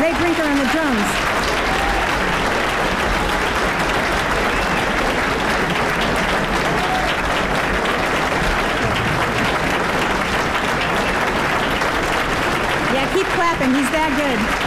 Ray Brinker on the drums. Yeah, keep clapping. He's that good.